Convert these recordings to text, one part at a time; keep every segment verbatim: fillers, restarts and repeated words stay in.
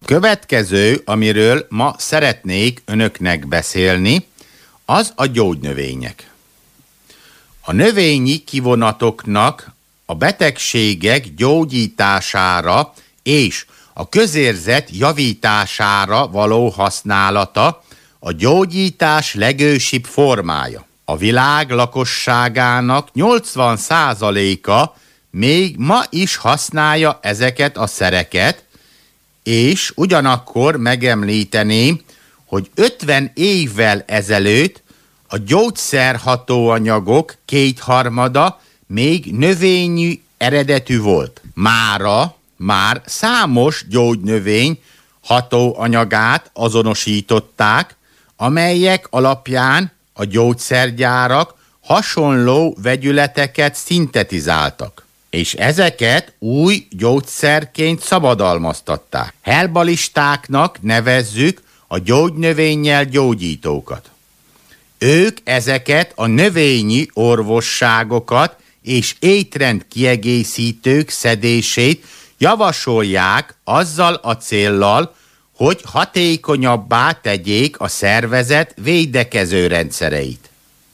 következő, amiről ma szeretnék önöknek beszélni, az a gyógynövények. A növényi kivonatoknak a betegségek gyógyítására és a közérzet javítására való használata a gyógyítás legősibb formája. A világ lakosságának nyolcvan százaléka még ma is használja ezeket a szereket, és ugyanakkor megemlíteném, hogy ötven évvel ezelőtt a gyógyszerhatóanyagok kétharmada még növényi eredetű volt. Mára már számos gyógynövény hatóanyagát azonosították, amelyek alapján a gyógyszergyárak hasonló vegyületeket szintetizáltak, és ezeket új gyógyszerként szabadalmaztatták. Herbalistáknak nevezzük a gyógynövénnyel gyógyítókat. Ők ezeket a növényi orvosságokat és étrend kiegészítők szedését javasolják azzal a céllal, hogy hatékonyabbá tegyék a szervezet védekező rendszereit.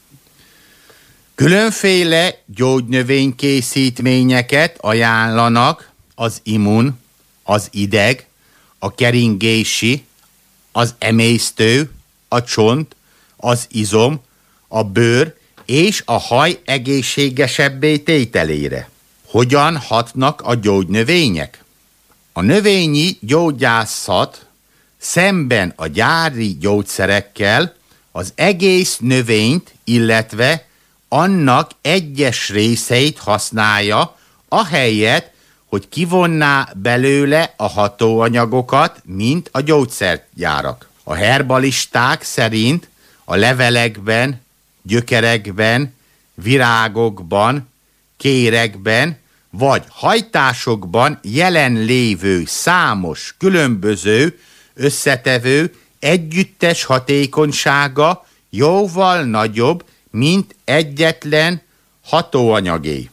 Különféle gyógynövénykészítményeket ajánlanak az immun, az ideg, a keringési, az emésztő, a csont, az izom, a bőr és a haj egészségesebbé tételére. Hogyan hatnak a gyógynövények? A növényi gyógyászat szemben a gyári gyógyszerekkel az egész növényt, illetve annak egyes részeit használja, ahelyett, hogy kivonná belőle a hatóanyagokat, mint a gyógyszergyárak. A herbalisták szerint a levelekben, gyökerekben, virágokban, kéregben vagy hajtásokban jelen lévő számos különböző összetevő együttes hatékonysága jóval nagyobb, mint egyetlen hatóanyagé.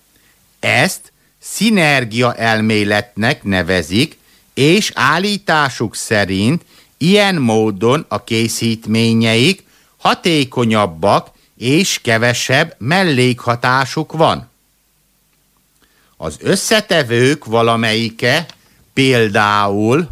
Ezt szinergia elméletnek nevezik, és állításuk szerint ilyen módon a készítményeik hatékonyabbak és kevesebb mellékhatásuk van. Az összetevők valamelyike például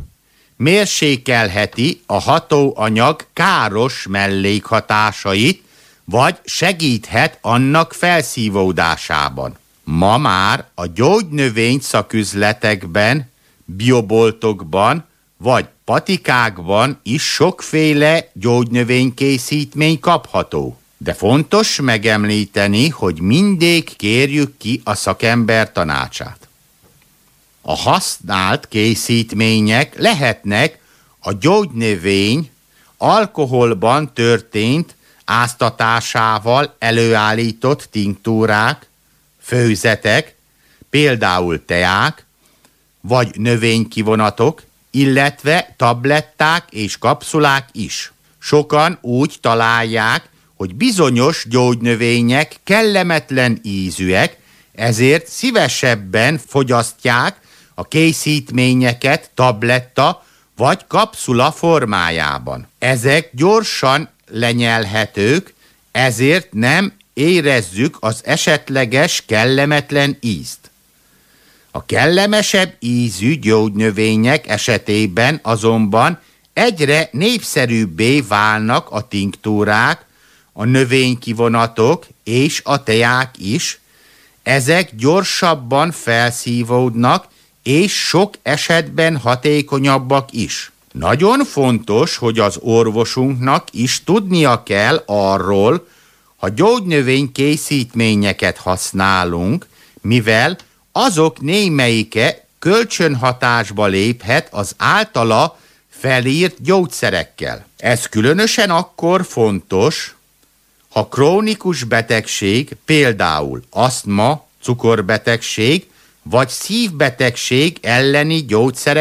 mérsékelheti a hatóanyag káros mellékhatásait, vagy segíthet annak felszívódásában. Ma már a gyógynövény szaküzletekben, bioboltokban vagy patikákban is sokféle gyógynövénykészítmény kapható. De fontos megemlíteni, hogy mindig kérjük ki a szakember tanácsát. A használt készítmények lehetnek a gyógynövény alkoholban történt áztatásával előállított tinktúrák, főzetek, például teák, vagy növénykivonatok, illetve tabletták és kapszulák is. Sokan úgy találják, hogy bizonyos gyógynövények kellemetlen ízűek, ezért szívesebben fogyasztják a készítményeket tabletta vagy kapszula formájában. Ezek gyorsan lenyelhetők, ezért nem érezzük az esetleges kellemetlen ízt. A kellemesebb ízű gyógynövények esetében azonban egyre népszerűbbé válnak a tinktúrák, a növénykivonatok és a teák is. Ezek gyorsabban felszívódnak, és sok esetben hatékonyabbak is. Nagyon fontos, hogy az orvosunknak is tudnia kell arról, ha gyógynövény készítményeket használunk, mivel azok némelyike kölcsönhatásba léphet az általa felírt gyógyszerekkel. Ez különösen akkor fontos, ha krónikus betegség, például asztma, cukorbetegség vagy szívbetegség elleni gyógyszerek